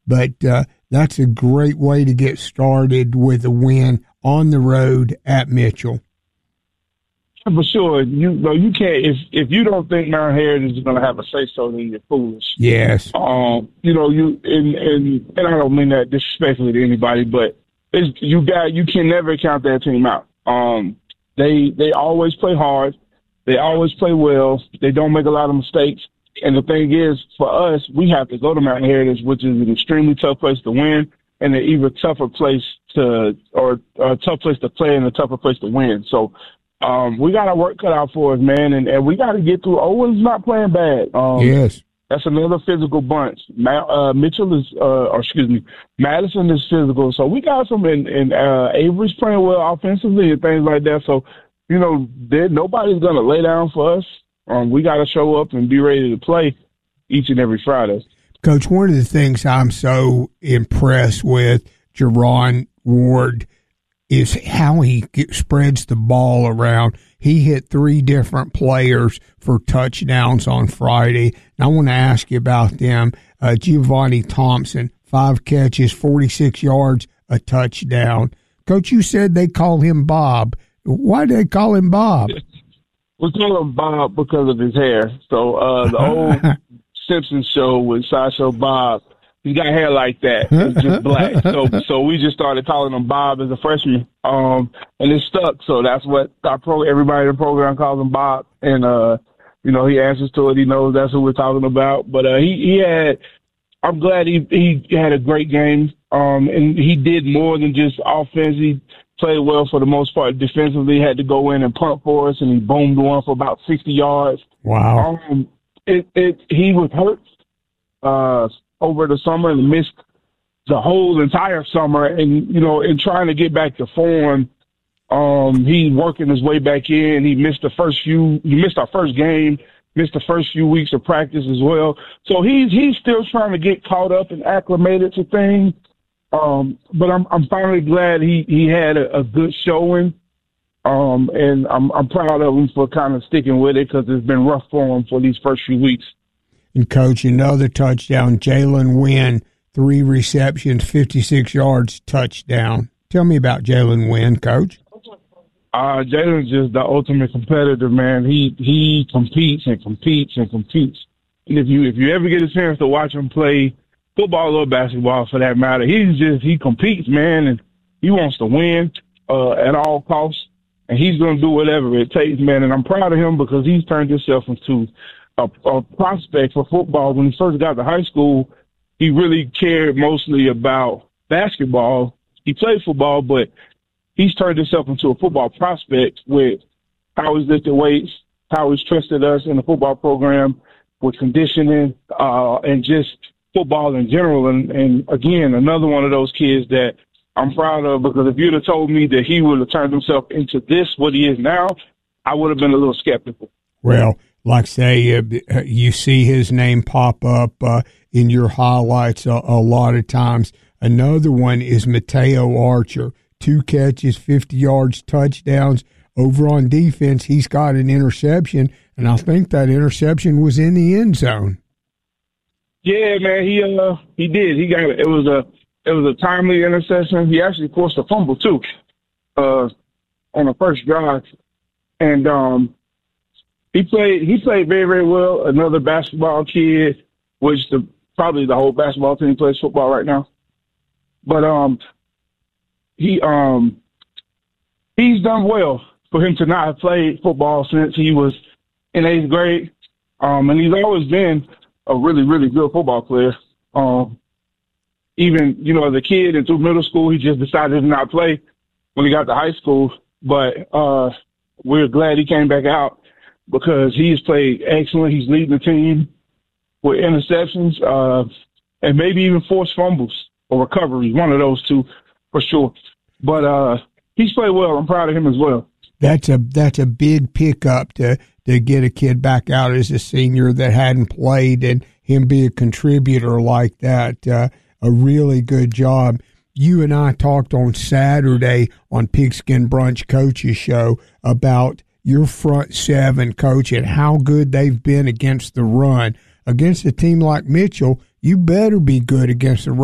but that's a great way to get started with a win on the road at Mitchell. For sure, you can't if you don't think Mount Heritage is going to have a say so, then you're foolish. Yes. And I don't mean that disrespectfully to anybody, but you can never count that team out. They always play hard, they always play well, they don't make a lot of mistakes. And the thing is, for us, we have to go to Mount Heritage, which is an extremely tough place to win, and an even tougher place to play and a tougher place to win. So. We got our work cut out for us, man, and we got to get through. Owen's not playing bad. Yes. That's another physical bunch. Madison is physical. So we got some, and Avery's playing well offensively and things like that. So, nobody's going to lay down for us. We got to show up and be ready to play each and every Friday. Coach, one of the things I'm so impressed with Jerron Ward is how he spreads the ball around. He hit 3 different players for touchdowns on Friday. And I want to ask you about them. Giovanni Thompson, 5 catches, 46 yards, a touchdown. Coach, you said they call him Bob. Why do they call him Bob? We call him Bob because of his hair. So the old Simpsons show with Sideshow Bob, he's got hair like that. It's just black. So we just started calling him Bob as a freshman. And it stuck. So that's what everybody in the program calls him Bob. And, he answers to it. He knows that's who we're talking about. But I'm glad he had a great game. And he did more than just offense. He played well for the most part. Defensively, had to go in and punt for us, and he boomed one for about 60 yards. Wow. He was hurt over the summer and missed the whole entire summer. And, in trying to get back to form, he's working his way back in. He missed our first game, missed the first few weeks of practice as well. So he's still trying to get caught up and acclimated to things. But I'm finally glad he had a good showing. And I'm proud of him for kind of sticking with it because it's been rough for him for these first few weeks. And, Coach, another touchdown. Jalen Wynn, 3 receptions, 56 yards, touchdown. Tell me about Jalen Wynn, Coach. Jalen's just the ultimate competitor, man. He competes and competes and competes. And if you ever get a chance to watch him play football or basketball, for that matter, he competes, man, and he wants to win at all costs. And he's going to do whatever it takes, man. And I'm proud of him because he's turned himself into a prospect for football. When he first got to high school, he really cared mostly about basketball. He played football, but he's turned himself into a football prospect with how he's lifted weights, how he's trusted us in the football program with conditioning, and just football in general. And again, another one of those kids that I'm proud of, because if you'd have told me that he would have turned himself into what he is now, I would have been a little skeptical. Well, like say, you see his name pop up in your highlights a lot of times. Another one is Mateo Archer, 2 catches, 50 yards, touchdowns. Over on defense, he's got an interception, and I think that interception was in the end zone. Yeah, man, he did. He got it. It was a timely interception. He actually forced a fumble too, on the first drive, and he played very, very well. Another basketball kid, which probably the whole basketball team plays football right now, but he's done well for him to not have played football since he was in 8th grade, and he's always been a really, really good football player. Even, as a kid and through middle school, he just decided to not play when he got to high school. But we're glad he came back out because he's played excellent. He's leading the team with interceptions and maybe even forced fumbles or recoveries, one of those two for sure. But he's played well. I'm proud of him as well. That's a big pickup to get a kid back out as a senior that hadn't played and him be a contributor like that. A really good job. You and I talked on Saturday on Pigskin Brunch Coach's Show about your front 7, Coach, and how good they've been against the run. Against a team like Mitchell, you better be good against the run.